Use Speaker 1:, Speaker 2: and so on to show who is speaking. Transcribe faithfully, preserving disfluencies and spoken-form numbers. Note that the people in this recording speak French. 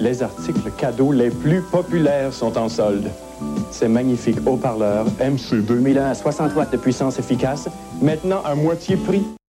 Speaker 1: les articles cadeaux les plus populaires sont en solde. Ces magnifiques haut-parleurs M C deux mille un à soixante watts de puissance efficace, maintenant à moitié prix.